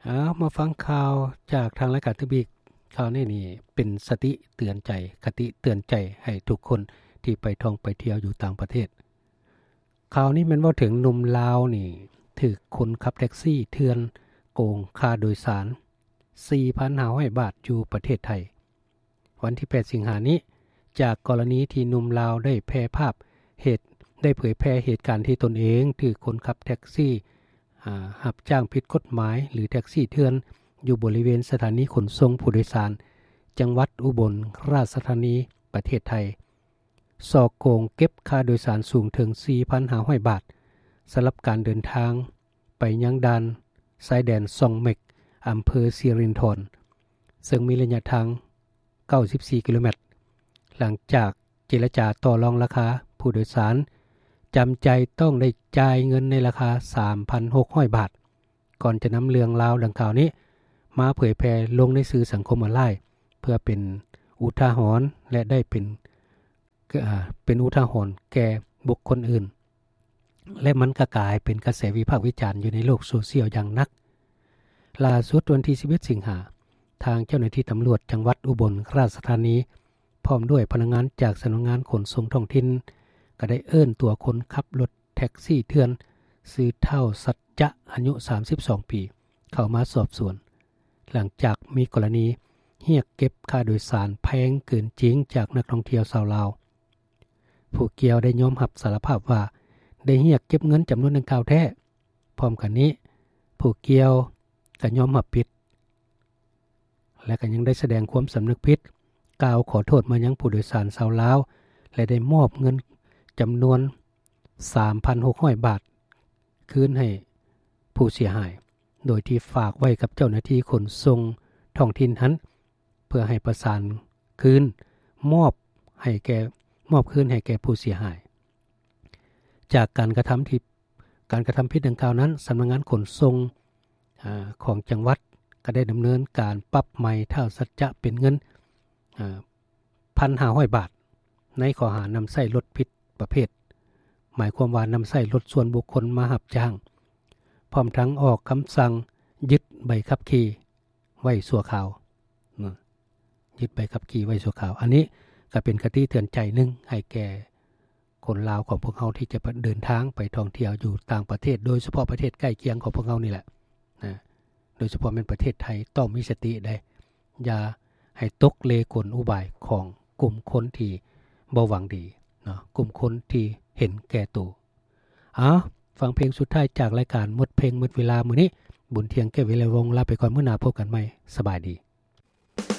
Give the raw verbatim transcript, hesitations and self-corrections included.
เอามาฟังข่าวจากทางรายการทบิกข่าวนี้นี่เป็นสติเตือนใจคติเตือนใจให้ทุกคนที่ไปท่องไปเที่ยวอยู่ต่างประเทศข่าวนี้มันว่าถึงหนุ่มลาวนี่ถูกคนขับแท็กซี่เถื่อนโกงค่าโดยสาร สี่พันห้าร้อย บาทอยู่ประเทศไทยวันที่แปดสิงหานี้จากกรณีที่หนุ่มลาวได้แพร่ภาพเหตุได้เผยแพร่เหตุการณ์ที่ตนเองถูกคนขับแท็กซี่หับจ้างผิดกฎหมายหรือแท็กซี่เถื่อนอยู่บริเวณสถานีขนส่งผู้โดยสารจังหวัดอุบลราชธานีประเทศไทยสอกโกงเก็บค่าโดยสารสูงถึง สี่พันห้าร้อย บาทสำหรับการเดินทางไปยังด่านชายแดนซองเม็กอำเภอสิรินธรซึ่งมีระยะทางเก้าสิบสี่กิโลเมตรหลังจากเจรจาต่อรองราคาผู้โดยสารจำใจต้องได้จ่ายเงินในราคา สามพันหกร้อย บาทก่อนจะนำเรื่องราวดังกล่าวนี้มาเผยแพร่ลงในสื่อสังคมออนไลน์เพื่อเป็นอุทาหรณ์และได้เป็นเป็นอุทาหรณ์แก่บุคคลอื่นและมันก็กลายเป็นกระแสวิพากษ์วิจารณ์อยู่ในโลกโซเชียลอย่างนักล่าสุดวันที่สิบเอ็ดสิงหาทางเจ้าหน้าที่ตำรวจจังหวัดอุบลราชธานีพร้อมด้วยพนักงานจากสำนักงานขนส่งท้องถิ่นก็ได้เอิ้นตัวคนขับรถแท็กซี่เถื่อนซื้อเท่าสัจจะอายุสามสิบสองปีเข้ามาสอบสวนหลังจากมีกรณีเรียกเก็บค่าโดยสารแพงเกินจริงจากนักท่องเที่ยวชาวลาวผู้เกี่ยวได้ยอมรับสารภาพว่าได้เรียกเก็บเงินจำนวนดังกล่าวแท้พร้อมกันนี้ผู้เกี่ยวก็ยอมรับผิดและก็ยังได้แสดงความสำนึกผิดกล่าวขอโทษมายังผู้โดยสารชาวลาวและได้มอบเงินจำนวน สามพันหกร้อย บาทคืนให้ผู้เสียหายโดยที่ฝากไว้กับเจ้าหน้าที่ขนส่งท้องถิ่นนั้นเพื่อให้ประสานคืนมอบให้แก่มอบคืนให้แก่ผู้เสียหายจากการกระทำที่การกระทำผิดดังกล่าวนั้นสำนักงานขนส่งของจังหวัดก็ได้ดำเนินการปรับใหม่เท่าสัจจะเป็นเงิน หนึ่งพันห้าร้อย บาทในข้อหานำใช้รถผิดประเภทหมายความว่านำใช้รถส่วนบุคคลมารับจ้างพร้อมทั้งออกคำสั่งยึดใบขับขี่ไว้ชั่วคราวยึดใบขับขี่ไว้ชั่วคราวอันนี้ก็เป็นคติเตือนใจนึงให้แก่คนลาวของพวกเราที่จะเดินทางไปท่องเที่ยวอยู่ต่างประเทศโดยเฉพาะประเทศใกล้เคียงของพวกเรานี่แหละนะโดยเฉพาะเป็นประเทศไทยต้องมีสติได้อย่าให้ตกเลกลอุบายของกลุ่มคนที่บ่หวังดีเนาะกลุ่มคนที่เห็นแก่ตัวอ๋อฟังเพลงสุดท้ายจากรายการหมดเพลงหมดเวลามื้อนี้บุญเที่ยงแก้ววิไลวงศ์ลาไปก่อนมื้อหน้าพบกันใหม่สบายดี